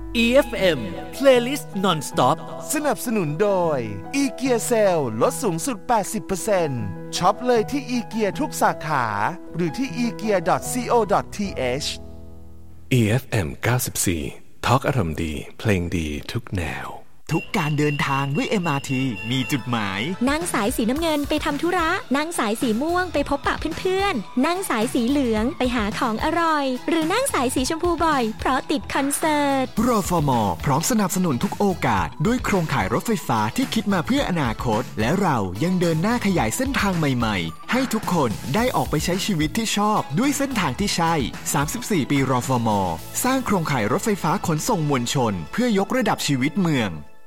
EFM Playlist Non-Stop สนับสนุนโดย IKEA Sale ลดสูงสุด 80% ช็อปเลยที่ IKEA ทุกสาขาหรือที่ ikea.co.th EFM 94 Talk อารมณ์ดีเพลงดีทุกแนวทุกการเดินทางด้วย MRT มีจุดหมายนั่งสายสีน้ำเงินไปทำธุระนั่งสายสีม่วงไปพบปะเพื่อนๆนั่งสายสีเหลืองไปหาของอร่อยหรือนั่งสายสีชมพูบ่อยเพราะติดคอนเสิร์ตรฟม.พร้อมสนับสนุนทุกโอกาสด้วยโครงข่ายรถไฟฟ้าที่คิดมาเพื่ออนาคตและเรายังเดินหน้าขยายเส้นทางใหม่ๆให้ทุกคนได้ออกไปใช้ชีวิตที่ชอบด้วยเส้นทางที่ใช่34ปีรฟม.สร้างโครงข่ายรถไฟฟ้าขนส่งมวลชนเพื่อยกระดับชีวิตเมือง